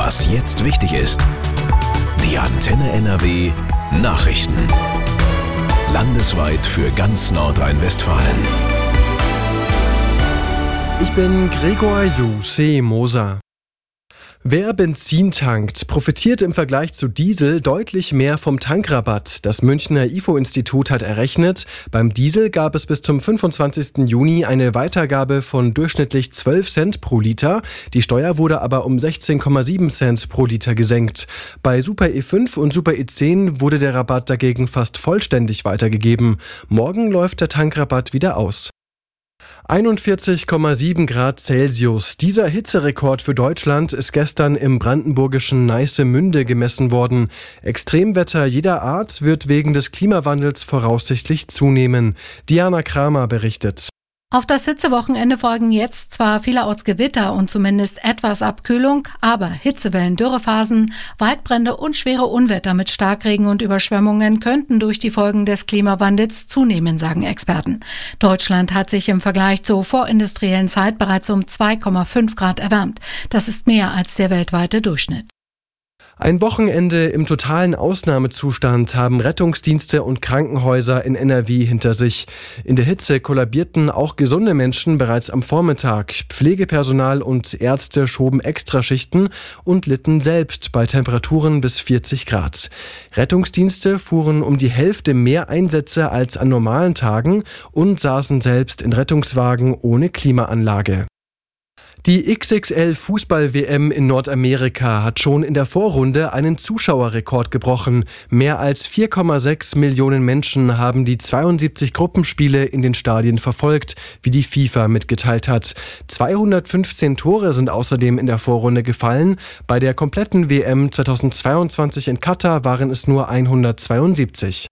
Was jetzt wichtig ist. Die Antenne NRW Nachrichten. Landesweit für ganz Nordrhein-Westfalen. Ich bin Gregor Moser. Wer Benzin tankt, profitiert im Vergleich zu Diesel deutlich mehr vom Tankrabatt. Das Münchner IFO-Institut hat errechnet, beim Diesel gab es bis zum 25. Juni eine Weitergabe von durchschnittlich 12 Cent pro Liter. Die Steuer wurde aber um 16,7 Cent pro Liter gesenkt. Bei Super E5 und Super E10 wurde der Rabatt dagegen fast vollständig weitergegeben. Morgen läuft der Tankrabatt wieder aus. 41,7 Grad Celsius. Dieser Hitzerekord für Deutschland ist gestern im brandenburgischen Neissemünde gemessen worden. Extremwetter jeder Art wird wegen des Klimawandels voraussichtlich zunehmen. Diana Kramer berichtet. Auf das Hitzewochenende folgen jetzt zwar vielerorts Gewitter und zumindest etwas Abkühlung, aber Hitzewellen, Dürrephasen, Waldbrände und schwere Unwetter mit Starkregen und Überschwemmungen könnten durch die Folgen des Klimawandels zunehmen, sagen Experten. Deutschland hat sich im Vergleich zur vorindustriellen Zeit bereits um 2,5 Grad erwärmt. Das ist mehr als der weltweite Durchschnitt. Ein Wochenende im totalen Ausnahmezustand haben Rettungsdienste und Krankenhäuser in NRW hinter sich. In der Hitze kollabierten auch gesunde Menschen bereits am Vormittag. Pflegepersonal und Ärzte schoben Extraschichten und litten selbst bei Temperaturen bis 40 Grad. Rettungsdienste fuhren um die Hälfte mehr Einsätze als an normalen Tagen und saßen selbst in Rettungswagen ohne Klimaanlage. Die XXL-Fußball-WM in Nordamerika hat schon in der Vorrunde einen Zuschauerrekord gebrochen. Mehr als 4,6 Millionen Menschen haben die 72 Gruppenspiele in den Stadien verfolgt, wie die FIFA mitgeteilt hat. 215 Tore sind außerdem in der Vorrunde gefallen. Bei der kompletten WM 2022 in Katar waren es nur 172.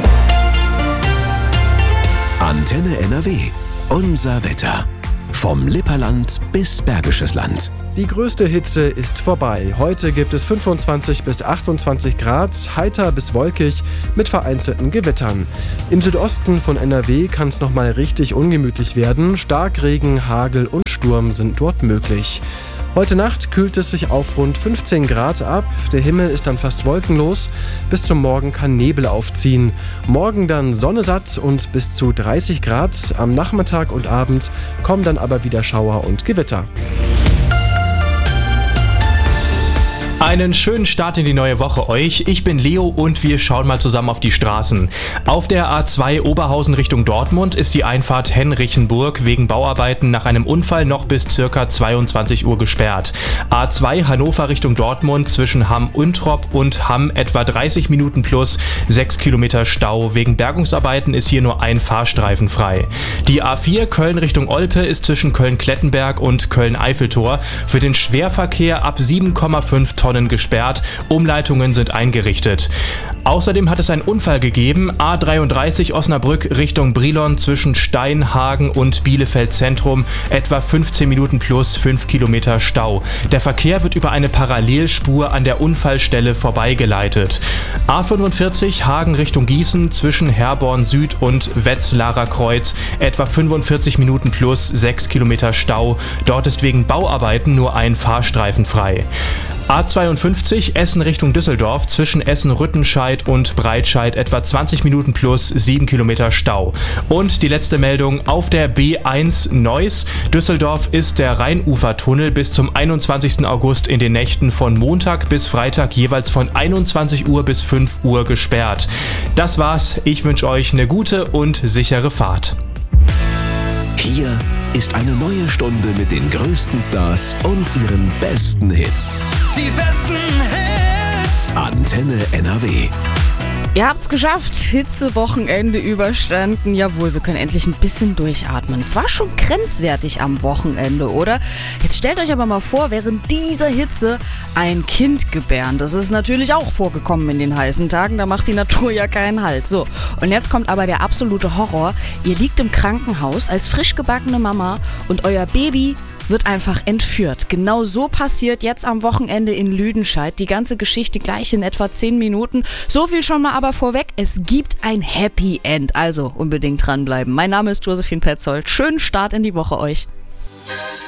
Antenne NRW. Unser Wetter. Vom Lipperland bis Bergisches Land. Die größte Hitze ist vorbei. Heute gibt es 25 bis 28 Grad, heiter bis wolkig mit vereinzelten Gewittern. Im Südosten von NRW kann es nochmal richtig ungemütlich werden. Starkregen, Hagel und Sturm sind dort möglich. Heute Nacht kühlt es sich auf rund 15 Grad ab. Der Himmel ist dann fast wolkenlos. Bis zum Morgen kann Nebel aufziehen. Morgen dann Sonne satt und bis zu 30 Grad. Am Nachmittag und Abend kommen dann aber wieder Schauer und Gewitter. Einen schönen Start in die neue Woche euch. Ich bin Leo und wir schauen mal zusammen auf die Straßen. Auf der A2 Oberhausen Richtung Dortmund ist die Einfahrt Henrichenburg wegen Bauarbeiten nach einem Unfall noch bis ca. 22 Uhr gesperrt. A2 Hannover Richtung Dortmund zwischen Hamm-Untrop und Hamm etwa 30 Minuten plus 6 Kilometer Stau. Wegen Bergungsarbeiten ist hier nur ein Fahrstreifen frei. Die A4 Köln Richtung Olpe ist zwischen Köln-Klettenberg und Köln-Eiffeltor für den Schwerverkehr ab 7,5 Tonnen gesperrt. Umleitungen sind eingerichtet. Außerdem hat es einen Unfall gegeben. A33 Osnabrück Richtung Brilon zwischen Steinhagen und Bielefeld Zentrum. Etwa 15 Minuten plus 5 Kilometer Stau. Der Verkehr wird über eine Parallelspur an der Unfallstelle vorbeigeleitet. A45 Hagen Richtung Gießen zwischen Herborn Süd und Wetzlarer Kreuz. Etwa 45 Minuten plus 6 Kilometer Stau. Dort ist wegen Bauarbeiten nur ein Fahrstreifen frei. A52 Essen Richtung Düsseldorf zwischen Essen-Rüttenscheid und Breitscheid etwa 20 Minuten plus 7 Kilometer Stau. Und die letzte Meldung auf der B1 Neuss. Düsseldorf ist der Rheinufertunnel bis zum 21. August in den Nächten von Montag bis Freitag jeweils von 21 Uhr bis 5 Uhr gesperrt. Das war's. Ich wünsche euch eine gute und sichere Fahrt. Hier ist eine neue Stunde mit den größten Stars und ihren besten Hits. Die besten Hits. Antenne NRW. Ihr habt's geschafft. Hitzewochenende überstanden. Jawohl, wir können endlich ein bisschen durchatmen. Es war schon grenzwertig am Wochenende, oder? Jetzt stellt euch aber mal vor, während dieser Hitze ein Kind gebären. Das ist natürlich auch vorgekommen in den heißen Tagen. Da macht die Natur ja keinen Halt. So, und jetzt kommt aber der absolute Horror. Ihr liegt im Krankenhaus als frisch gebackene Mama und euer Baby wird einfach entführt. Genau so passiert jetzt am Wochenende in Lüdenscheid. Die ganze Geschichte gleich in etwa 10 Minuten. So viel schon mal aber vorweg. Es gibt ein Happy End. Also unbedingt dranbleiben. Mein Name ist Josephine Petzold. Schönen Start in die Woche euch.